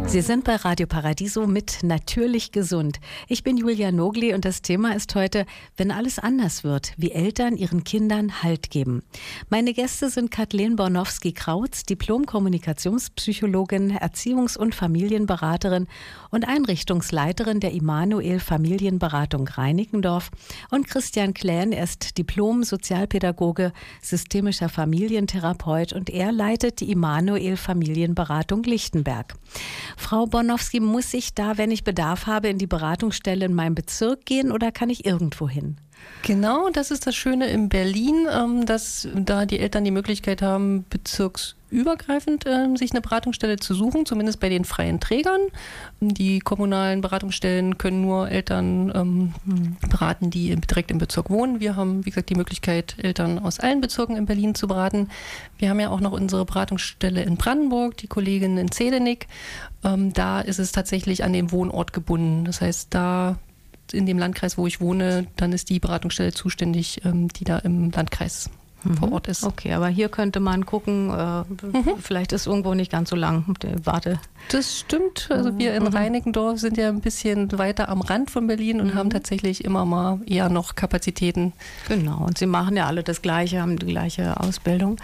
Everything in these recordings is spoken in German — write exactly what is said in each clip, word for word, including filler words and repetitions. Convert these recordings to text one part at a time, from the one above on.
Sie sind bei Radio Paradiso mit Natürlich gesund. Ich bin Julia Nogli und das Thema ist heute, wenn alles anders wird, wie Eltern ihren Kindern Halt geben. Meine Gäste sind Kathleen Bornowski-Krautz, Diplom-Kommunikationspsychologin, Erziehungs- und Familienberaterin und Einrichtungsleiterin der Immanuel Familienberatung Reinickendorf, und Christian Klähn, er ist Diplom-Sozialpädagoge, systemischer Familientherapeut und er leitet die Immanuel Familienberatung Lichtenberg. Frau Bornowski, muss ich da, wenn ich Bedarf habe, in die Beratungsstelle in meinem Bezirk gehen oder kann ich irgendwo hin? Genau, das ist das Schöne in Berlin, dass da die Eltern die Möglichkeit haben, bezirksübergreifend sich eine Beratungsstelle zu suchen, zumindest bei den freien Trägern. Die kommunalen Beratungsstellen können nur Eltern beraten, die direkt im Bezirk wohnen. Wir haben, wie gesagt, die Möglichkeit, Eltern aus allen Bezirken in Berlin zu beraten. Wir haben ja auch noch unsere Beratungsstelle in Brandenburg, die Kollegin in Zelenik. Da ist es tatsächlich an den Wohnort gebunden. Das heißt, da in dem Landkreis, wo ich wohne, dann ist die Beratungsstelle zuständig, die da im Landkreis mhm. vor Ort ist. Okay, aber hier könnte man gucken, äh, mhm. vielleicht ist irgendwo nicht ganz so lang der Warte. Das stimmt. Also wir in mhm. Reinickendorf sind ja ein bisschen weiter am Rand von Berlin und mhm. haben tatsächlich immer mal eher noch Kapazitäten. Genau, und Sie machen ja alle das Gleiche, haben die gleiche Ausbildung.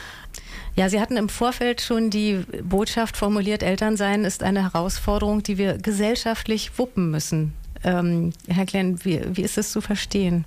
Ja, Sie hatten im Vorfeld schon die Botschaft formuliert, Elternsein ist eine Herausforderung, die wir gesellschaftlich wuppen müssen. Ähm, Herr Klähn, wie, wie ist das zu verstehen?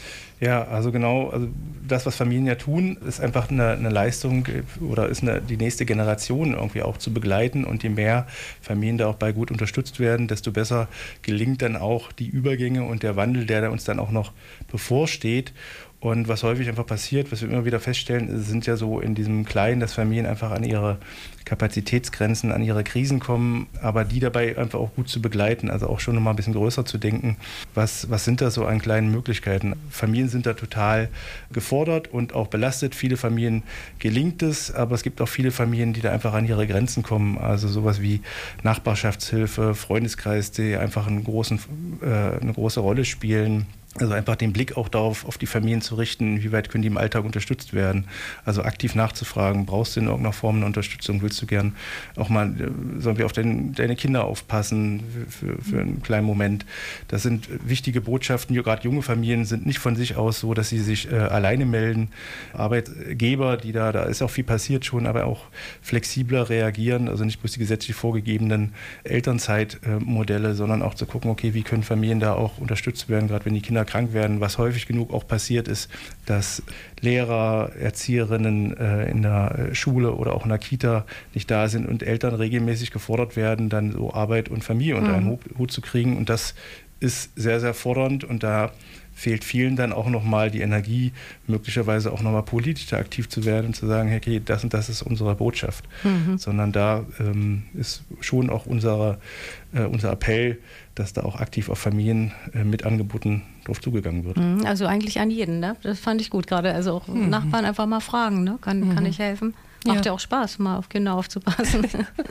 Ja, also genau, also das, was Familien ja tun, ist einfach eine, eine Leistung oder ist eine, die nächste Generation irgendwie auch zu begleiten, und je mehr Familien da auch bei gut unterstützt werden, desto besser gelingt dann auch die Übergänge und der Wandel, der uns dann auch noch bevorsteht. Und was häufig einfach passiert, was wir immer wieder feststellen, sind ja so in diesem Kleinen, dass Familien einfach an ihre Kapazitätsgrenzen, an ihre Krisen kommen, aber die dabei einfach auch gut zu begleiten, also auch schon nochmal ein bisschen größer zu denken, was, was sind da so an kleinen Möglichkeiten. Familien sind da total gefordert und auch belastet. Viele Familien gelingt es, aber es gibt auch viele Familien, die da einfach an ihre Grenzen kommen, also sowas wie Nachbarschaftshilfe, Freundeskreis, die einfach einen großen, äh, eine große Rolle spielen. Also einfach den Blick auch darauf, auf die Familien zu richten, wie weit können die im Alltag unterstützt werden. Also aktiv nachzufragen, brauchst du in irgendeiner Form eine Unterstützung, willst du gern auch mal, sollen wir auf dein, deine Kinder aufpassen für, für einen kleinen Moment. Das sind wichtige Botschaften, gerade junge Familien sind nicht von sich aus so, dass sie sich äh, alleine melden. Arbeitgeber, die da, da ist auch viel passiert schon, aber auch flexibler reagieren, also nicht bloß die gesetzlich vorgegebenen Elternzeitmodelle, sondern auch zu gucken, okay, wie können Familien da auch unterstützt werden, gerade wenn die Kinder krank werden. Was häufig genug auch passiert ist, dass Lehrer, Erzieherinnen äh, in der Schule oder auch in der Kita nicht da sind und Eltern regelmäßig gefordert werden, dann so Arbeit und Familie unter einen Hut zu kriegen. Und das ist sehr, sehr fordernd, und da fehlt vielen dann auch nochmal die Energie, möglicherweise auch nochmal politisch aktiv zu werden und zu sagen, hey, okay, das und das ist unsere Botschaft. Mhm. Sondern da ähm, ist schon auch unser, äh, unser Appell, dass da auch aktiv auf Familien äh, mit Angeboten drauf zugegangen wird. Also eigentlich an jeden, ne? Das fand ich gut gerade. Also auch mhm. Nachbarn einfach mal fragen, ne? Kann, mhm. kann ich helfen? Macht ja. ja auch Spaß, mal auf Kinder aufzupassen.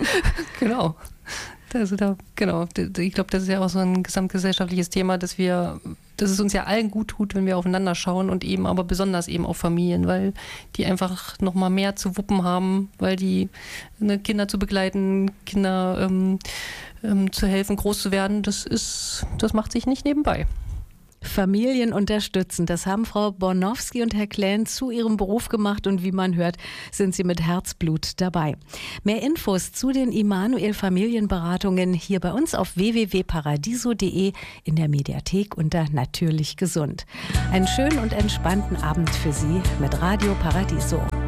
Genau. Also da, genau. Ich glaube, das ist ja auch so ein gesamtgesellschaftliches Thema, dass wir, dass es uns ja allen gut tut, wenn wir aufeinander schauen, und eben aber besonders eben auf Familien, weil die einfach noch mal mehr zu wuppen haben, weil die ne, Kinder zu begleiten, Kinder ähm, ähm, zu helfen, groß zu werden, das ist, das macht sich nicht nebenbei. Familien unterstützen, das haben Frau Bornowski und Herr Klähn zu ihrem Beruf gemacht, und wie man hört, sind sie mit Herzblut dabei. Mehr Infos zu den Immanuel Familienberatungen hier bei uns auf w w w punkt paradiso punkt d e, in der Mediathek unter Natürlich gesund. Einen schönen und entspannten Abend für Sie mit Radio Paradiso.